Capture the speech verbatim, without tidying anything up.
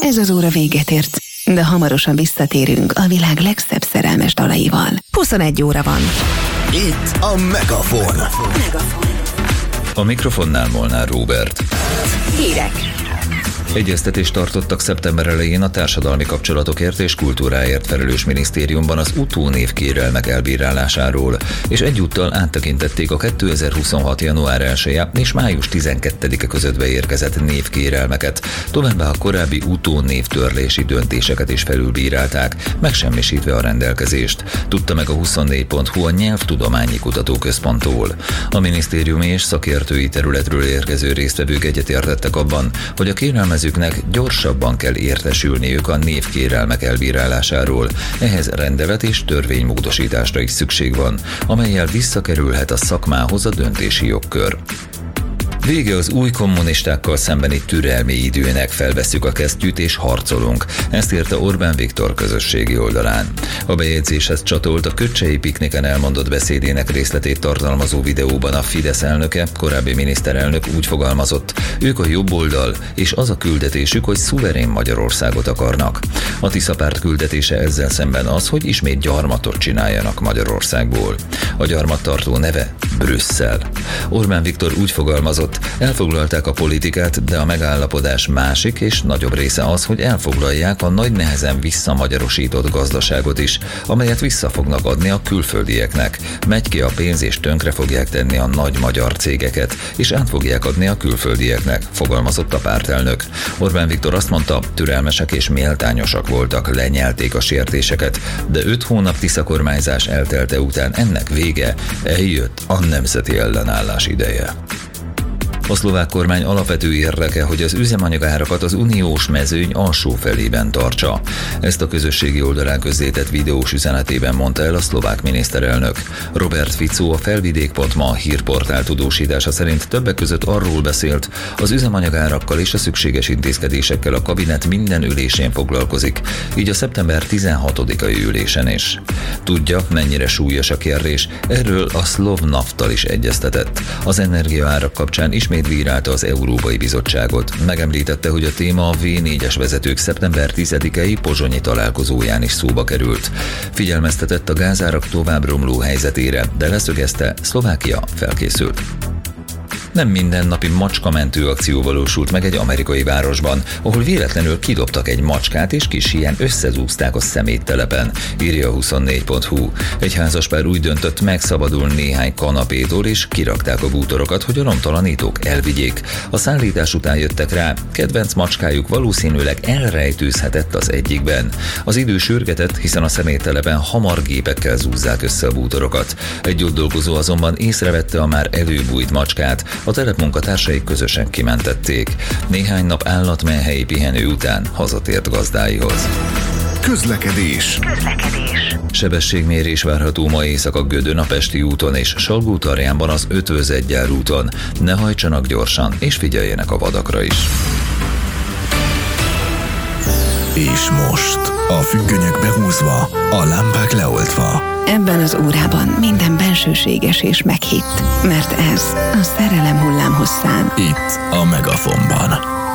Ez az óra véget ért, de hamarosan visszatérünk a világ legszebb szerelmes dalaival. huszonegy óra van. Itt a Megafon. Megafon. A mikrofonnál Molnár Róbert. Hírek. Egyeztetést tartottak szeptember elején a társadalmi kapcsolatokért és kultúráért felelős minisztériumban az utónév kérelmek elbírálásáról, és egyúttal áttekintették a kétezer-huszonhat. január elseje és május tizenkettedike között beérkezett névkérelmeket, továbbá a korábbi utónév törlési döntéseket is felülbírálták, megsemmisítve a rendelkezést, tudta meg a huszonnégy pont hu a Nyelvtudományi Kutatóközponttól. A minisztériumi és szakértői területről érkező résztvevők egyetértettek abban, hogy a kérelmezőknek gyorsabban kell értesülniük a névkérelmek elbírálásáról, ehhez rendelet és törvénymódosításra is szükség van, amellyel visszakerülhet a szakmához a döntési jogkör. Vége az új kommunistákkal szembeni türelmi időnek, felvesszük a kesztyűt és harcolunk, ezt írta Orbán Viktor közösségi oldalán. A bejegyzéshez csatolt a Köcsei pikniken elmondott beszédének részletét tartalmazó videóban a Fidesz elnöke, korábbi miniszterelnök úgy fogalmazott, ők a jobb oldal, és az a küldetésük, hogy szuverén Magyarországot akarnak. A Tisza párt küldetése ezzel szemben az, hogy ismét gyarmatot csináljanak Magyarországból. A gyarmattartó neve Brüsszel. Orbán Viktor úgy fogalmazott, elfoglalták a politikát, de a megállapodás másik és nagyobb része az, hogy elfoglalják a nagy nehezen visszamagyarosított gazdaságot is, amelyet vissza fognak adni a külföldieknek. Megy ki a pénz és tönkre fogják tenni a nagy magyar cégeket, és át fogják adni a külföldieknek, fogalmazott a pártelnök. Orbán Viktor azt mondta, türelmesek és méltányosak voltak, lenyelték a sértéseket, de öt hónap Tisza kormányzás eltelte után ennek vége, eljött a nemzeti ellenállás ideje. A szlovák kormány alapvető érdeke, hogy az üzemanyagárakat az uniós mezőny alsó felében tartsa. Ezt a közösségi oldalán közzétett videós üzenetében mondta el a szlovák miniszterelnök. Robert Fico, a felvidék pont ma hírportál tudósítása szerint többek között arról beszélt, az üzemanyagárakkal és a szükséges intézkedésekkel a kabinet minden ülésén foglalkozik, így a szeptember tizenhatodikai ülésen is. Tudja, mennyire súlyos a kérdés, erről a Slovnafttal is egyeztetett. Az energiaárak kapcsán ismét bírálta az Európai Bizottságot. Megemlítette, hogy a téma a vé négyes vezetők szeptember tizedikei pozsonyi találkozóján is szóba került. Figyelmeztetett a gázárak tovább romló helyzetére, de leszögezte, Szlovákia felkészült. Nem mindennapi macskamentő akció valósult meg egy amerikai városban, ahol véletlenül kidobtak egy macskát és kis híján összezúzták a szeméttelepen, írja a huszonnégy pont hu. Egy házaspár úgy döntött, megszabadul néhány kanapétól és kirakták a bútorokat, hogy a romtalanítók elvigyék. A szállítás után jöttek rá, kedvenc macskájuk valószínűleg elrejtőzhetett az egyikben. Az idő sürgetett, hiszen a szeméttelepen hamar gépekkel zúzzák össze a bútorokat. Egy ott dolgozó azonban észrevette a már előbújt macskát, a telep munkatársai közösen kimentették. Néhány nap állatmenhelyi pihenő után hazatért gazdáihoz. Közlekedés. Közlekedés. Sebességmérés várható ma éjszaka Gödön a Pesti úton és Salgótarjánban az Ötvöz-Egyár úton. Ne hajtsanak gyorsan, és figyeljenek a vadakra is. És most a függönyök behúzva, a lámpák leoltva. Ebben az órában minden bensőséges és meghitt, mert ez a szerelem hullámhosszán. Itt a Megafonban.